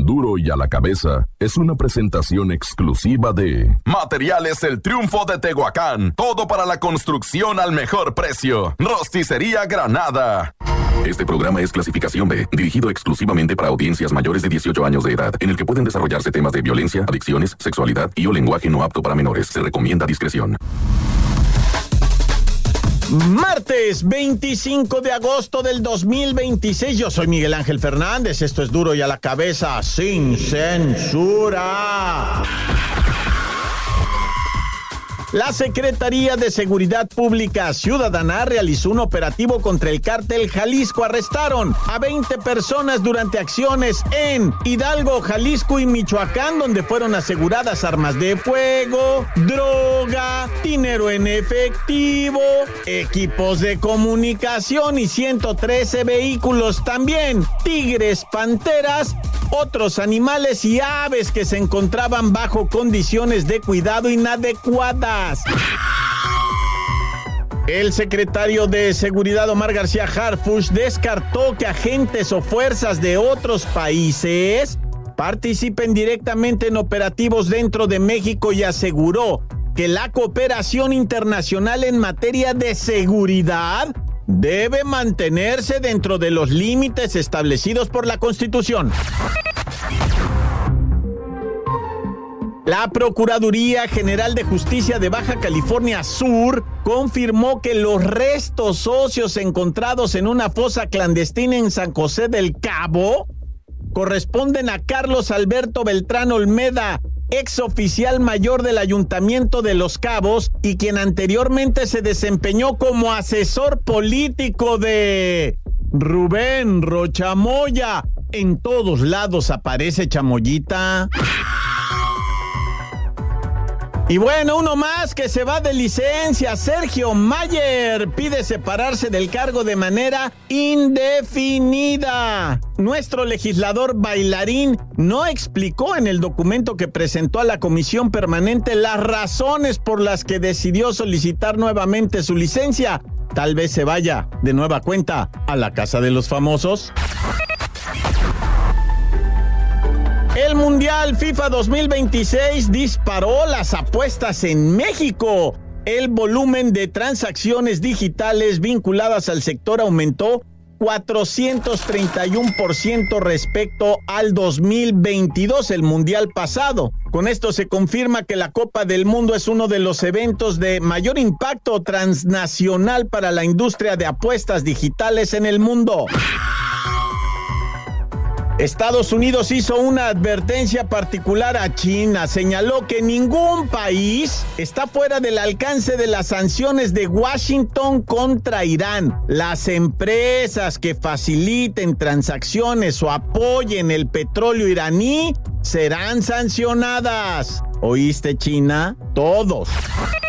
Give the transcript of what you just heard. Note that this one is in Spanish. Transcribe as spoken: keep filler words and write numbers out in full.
Duro y a la Cabeza es una presentación exclusiva de Materiales El Triunfo de Tehuacán. Todo para la construcción al mejor precio. Rosticería Granada. Este programa es clasificación B, dirigido exclusivamente para audiencias mayores de dieciocho años de edad, en el que pueden desarrollarse temas de violencia, adicciones, sexualidad y o lenguaje no apto para menores. Se recomienda discreción. Martes veinticinco de agosto del dos mil veintiséis. Yo soy Miguel Ángel Fernández. Esto es Duro y a la Cabeza, sin censura. La Secretaría de Seguridad Pública Ciudadana realizó un operativo contra el Cártel Jalisco. Arrestaron a veinte personas durante acciones en Hidalgo, Jalisco y Michoacán, donde fueron aseguradas armas de fuego, droga, dinero en efectivo, equipos de comunicación y ciento trece vehículos. También tigres, panteras, otros animales y aves que se encontraban bajo condiciones de cuidado inadecuadas. El secretario de Seguridad, Omar García Harfuch, descartó que agentes o fuerzas de otros países participen directamente en operativos dentro de México y aseguró que la cooperación internacional en materia de seguridad debe mantenerse dentro de los límites establecidos por la Constitución. La Procuraduría General de Justicia de Baja California Sur confirmó que los restos óseos encontrados en una fosa clandestina en San José del Cabo corresponden a Carlos Alberto Beltrán Olmeda, ex oficial mayor del Ayuntamiento de Los Cabos y quien anteriormente se desempeñó como asesor político de Rubén Rochamoya. En todos lados aparece Chamoyita. Y bueno, uno más que se va de licencia. Sergio Mayer pide separarse del cargo de manera indefinida. Nuestro legislador bailarín no explicó en el documento que presentó a la Comisión Permanente las razones por las que decidió solicitar nuevamente su licencia. Tal vez se vaya de nueva cuenta a la casa de los famosos. El Mundial FIFA dos mil veintiséis disparó las apuestas en México. El volumen de transacciones digitales vinculadas al sector aumentó cuatrocientos treinta y uno por ciento respecto al dos mil veintidós, el Mundial pasado. Con esto se confirma que la Copa del Mundo es uno de los eventos de mayor impacto transnacional para la industria de apuestas digitales en el mundo. Estados Unidos hizo una advertencia particular a China. Señaló que ningún país está fuera del alcance de las sanciones de Washington contra Irán. Las empresas que faciliten transacciones o apoyen el petróleo iraní serán sancionadas. ¿Oíste, China? Todos.